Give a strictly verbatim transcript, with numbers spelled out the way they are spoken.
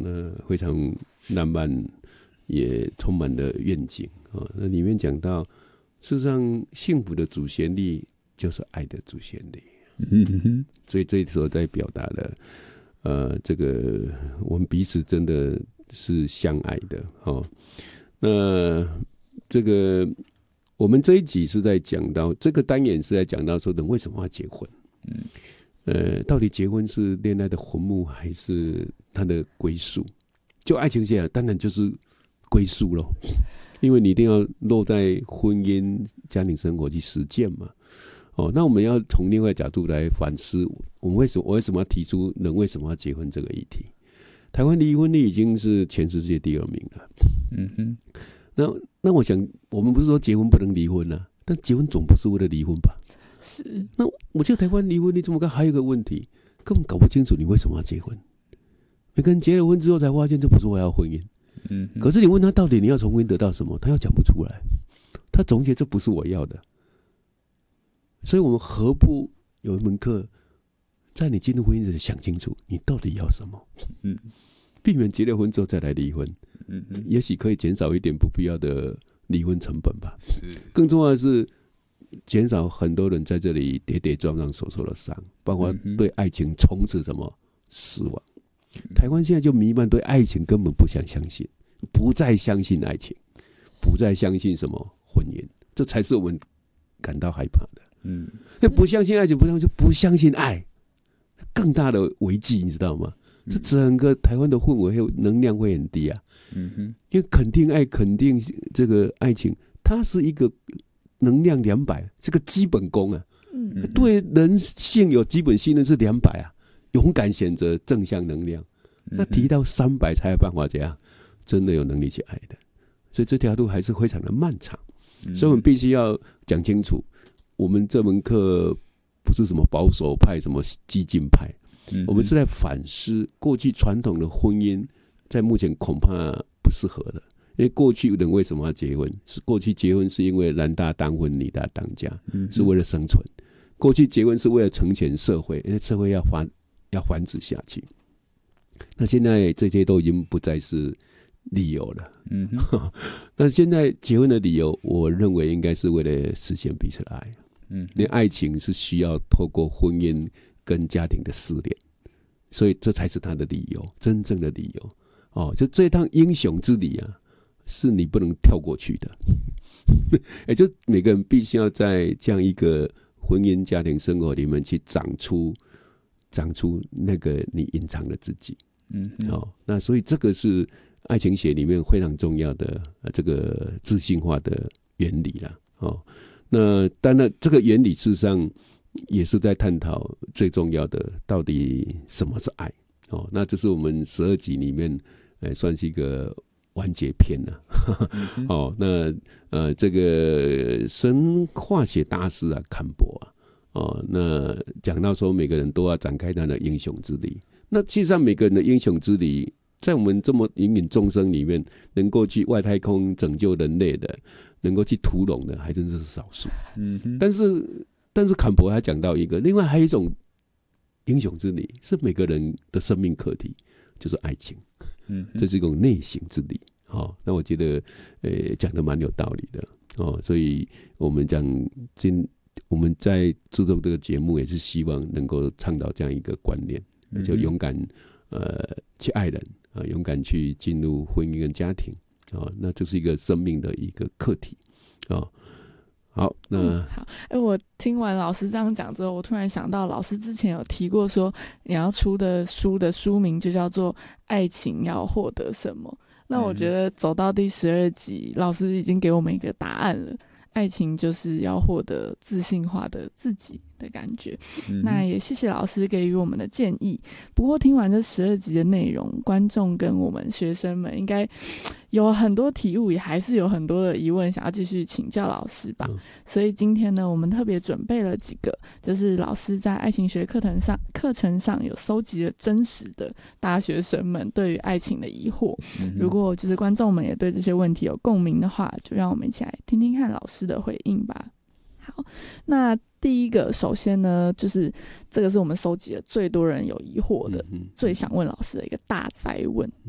那非常浪漫，也充满了愿景哦。那里面讲到，事实上幸福的主旋律就是爱的主旋律。嗯哼，所以这一首在表达了，呃，这个我们彼此真的是相爱的哦。那这个我们这一集是在讲到这个单元是在讲到说人为什么要结婚？嗯，呃，到底结婚是恋爱的坟墓还是它的归宿？就爱情线，当然就是归宿咯，因为你一定要落在婚姻家庭生活去实践嘛。哦，那我们要从另外角度来反思，我们为什么我为什么要提出人为什么要结婚这个议题？台湾离婚率已经是全世界第二名了。嗯哼，那那我想，我们不是说结婚不能离婚啊，但结婚总不是为了离婚吧？ 是。 那我觉得台湾离婚率这么高，还有一个问题，根本搞不清楚你为什么要结婚。每个人结了婚之后才发现，这不是我要婚姻。嗯，可是你问他到底你要从婚姻得到什么，他又讲不出来。他总结这不是我要的。所以我们何不有一门课，在你进入婚姻之前想清楚你到底要什么，嗯，避免结了婚之后再来离婚，嗯，也许可以减少一点不必要的离婚成本吧。是，更重要的是减少很多人在这里跌跌撞撞所受的伤，包括对爱情从此什么失望。台湾现在就弥漫对爱情根本不想相信，不再相信爱情，不再相信什么婚姻，这才是我们感到害怕的。嗯，那不相信爱情，不相信就不相信爱，更大的危机，你知道吗？这整个台湾的氛围能量会很低啊。嗯哼，因为肯定爱、肯定这个爱情，它是一个能量两百，这个基本功啊。嗯，对人性有基本信任是两百啊，勇敢选择正向能量。那提到三百才有办法这样，真的有能力去爱的。所以这条路还是非常的漫长，所以我们必须要讲清楚。我们这门课不是什么保守派、什么激进派，嗯、我们是在反思过去传统的婚姻，在目前恐怕不适合了。因为过去人为什么要结婚？是过去结婚是因为男大当婚、女大当嫁，是为了生存。过去结婚是为了成全社会，因为社会要繁要繁殖下去。那现在这些都已经不再是理由了。嗯，那现在结婚的理由，我认为应该是为了实现彼此的爱。嗯，因为爱情是需要透过婚姻跟家庭的试炼，所以这才是他的理由，真正的理由。哦，就这趟英雄之旅啊，是你不能跳过去的。也就每个人必须要在这样一个婚姻家庭生活里面去长出长出那个你隐藏的自己。嗯，哦，那所以这个是爱情学里面非常重要的这个自信化的原理啦。哦，那当然这个原理事实上也是在探讨最重要的到底什么是爱。哦，那这是我们十二集里面呃算是一个完结篇了。嗯、哦，那呃这个神化学大师啊坎伯啊，哦，那讲到说每个人都要展开他的英雄之旅。那其实上每个人的英雄之旅，在我们这么芸芸众生里面，能够去外太空拯救人类的，能够去屠龙的，还真是少数。嗯，但是但是坎伯还讲到一个，另外还有一种英雄之旅，是每个人的生命课题，就是爱情。嗯，这是一种内省之旅。哦，那我觉得呃讲得蛮有道理的。哦，所以我们讲今我们在制作这个节目，也是希望能够倡导这样一个观念。就勇敢呃去爱人啊，勇敢去进入婚姻跟家庭啊，那这是一个生命的一个课题啊。好，那、嗯、 好，哎，我听完老师这样讲之后，我突然想到，老师之前有提过说，你要出的书的书名就叫做《爱情要获得什么》。那我觉得走到第十二集，老师已经给我们一个答案了。爱情就是要获得自信化的自己的感觉。嗯、那也谢谢老师给予我们的建议。不过听完这十二集的内容，观众跟我们学生们应该有很多体悟，也还是有很多的疑问想要继续请教老师吧。嗯、所以今天呢，我们特别准备了几个，就是老师在爱情学课程上课程上有搜集了真实的大学生们对于爱情的疑惑。嗯、如果就是观众们也对这些问题有共鸣的话，就让我们一起来听听看老师的回应吧。好，那第一个首先呢，就是这个是我们收集了最多人有疑惑的、嗯、最想问老师的一个大哉问，